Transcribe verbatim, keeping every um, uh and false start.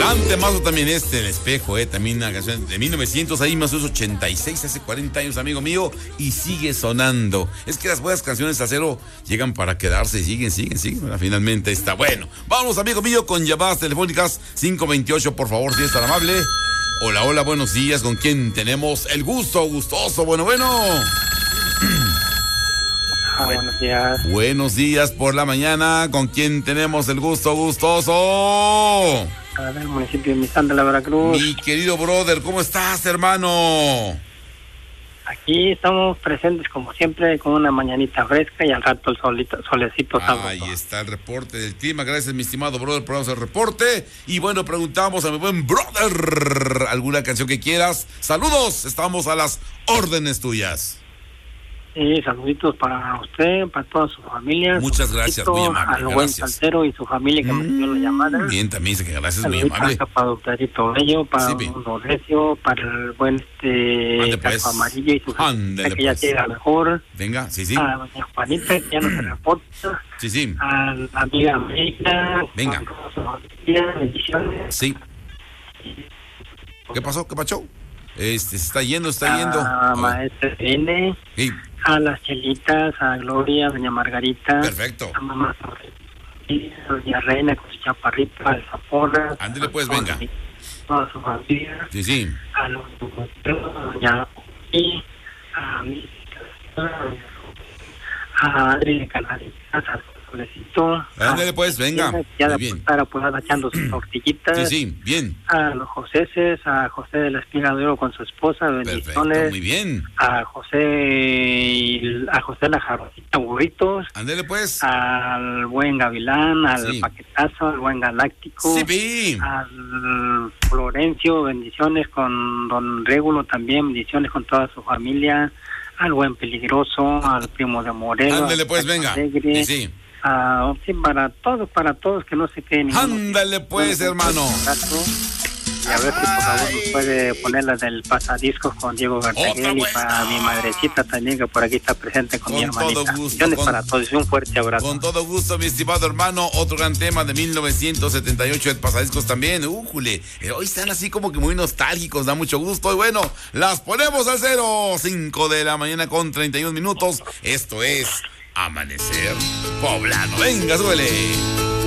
Antemazo también este, El Espejo, eh, también una canción de mil novecientos, ahí más o menos ochenta y seis, hace cuarenta años, amigo mío, y sigue sonando. Es que las buenas canciones acero llegan para quedarse, siguen, siguen, siguen, bueno, finalmente está bueno. Vamos, amigo mío, con llamadas telefónicas, cinco veintiocho, por favor, si es tan amable. Hola, hola, buenos días, ¿con quién tenemos el gusto, gustoso, bueno, bueno? Ah, buenos días. Buenos días por la mañana, ¿con quién tenemos el gusto, gustoso? Del municipio de Mistán de la Veracruz. Mi querido brother, ¿cómo estás, hermano? Aquí estamos presentes como siempre con una mañanita fresca y al rato el solito, solecito sabroso. Ahí está el reporte del clima. Gracias, mi estimado brother, por darnos el reporte. Y bueno, preguntamos a mi buen brother alguna canción que quieras. Saludos, estamos a las órdenes tuyas. Sí, saluditos para usted, para toda su familia. Muchas gracias, muy amable. Al buen Gracias. Saltero y su familia que Mm, me dio la llamada. Bien, también dice que gracias, muy Saluditos amable. para Doctorito Bello, para Sí, bien. Don Recio, para el buen este Ande, pues. Casco Amarillo y su Ándele, familia que ya pues. llega mejor. Venga, sí, sí. A doña Juanita, que ya no se reporta. Sí, sí. A la amiga América. Venga. A toda su familia, bendiciones. Sí. ¿Qué pasó? ¿Qué pasó? Este, se está yendo, está yendo. A A ver. maestra N, Sí, a las Chelitas, a Gloria, a doña Margarita. perfecto. A mamá Sofía, a doña Reina con su chaparrita, al Zaporra. Ándele, pues, a toda venga. su- Toda su familia. Sí, sí. A los a doña y a mi a Adri de Canarias, a Solecito. Ándele, pues, venga. Ya Muy de bien. estar apurada echando sus tortillitas. Sí, sí, bien. A los Joséses, a José de la Espiga de Oro con su esposa, Perfecto, bendiciones. muy bien. A José, y- a José la Jarrocita Burritos, Ándele, pues. al buen Gavilán, al Sí. Paquetazo, al buen Galáctico, Sí, vi. al Florencio, bendiciones con don Régulo también, bendiciones con toda su familia, al buen Peligroso, al primo de Morelos. Ándele, pues, al venga. Alegre, Sí, sí. a- sí, para todos, para todos, que no se queden. Ándale, pues, hermano. Y a ver si por favor nos puede poner la del pasadiscos con Diego Otra Cartagena y buena. para mi madrecita también, que por aquí está presente con, Con mi hermanita. todo gusto, Bendiciones con- para todos y un fuerte abrazo. Con todo gusto, mi estimado hermano. Otro gran tema de mil novecientos setenta y ocho, el Pasadiscos también. Újule, eh, hoy están así como que muy nostálgicos, da mucho gusto. Y bueno, las ponemos al cero. cinco de la mañana con treinta y un minutos. Esto es Amanecer Poblano. Venga, suele.